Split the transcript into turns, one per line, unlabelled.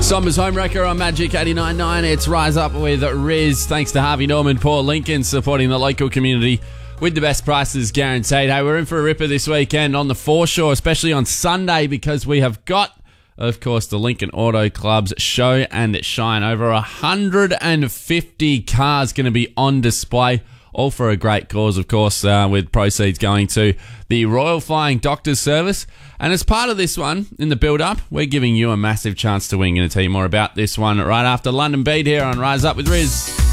Somers Homewrecker on Magic 89.9. It's Rise Up with Riz. Thanks to Harvey Norman, Paul Lincoln, supporting the local community with the best prices guaranteed. Hey, we're in for a ripper this weekend on the foreshore, especially on Sunday, because we have got, of course, the Lincoln Auto Club's show and shine. Over 150 cars going to be on display, all for a great cause, of course, with proceeds going to the Royal Flying Doctors Service. And as part of this one, in the build-up, we're giving you a massive chance to win. Going to tell you more about this one right after London Beat here on Rise Up with Riz.